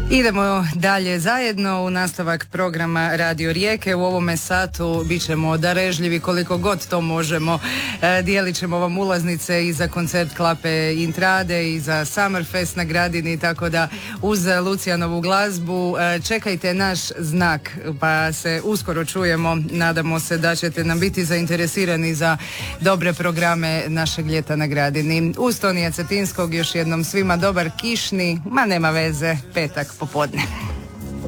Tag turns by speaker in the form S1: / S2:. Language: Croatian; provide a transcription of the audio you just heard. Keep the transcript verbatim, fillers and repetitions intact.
S1: Idemo dalje zajedno u nastavak programa Radio Rijeke. U ovome satu bit ćemo darežljivi koliko god to možemo. E, dijelit ćemo vam ulaznice i za koncert Klape Intrade i za Summerfest na Gradini, tako da uz Lucijanovu glazbu e, čekajte naš znak, pa se uskoro čujemo. Nadamo se da ćete nam biti zainteresirani za dobre programe našeg ljeta na Gradini. Uz Tonija Cetinskog još jednom svima dobar kišni, ma nema veze, petak popodne.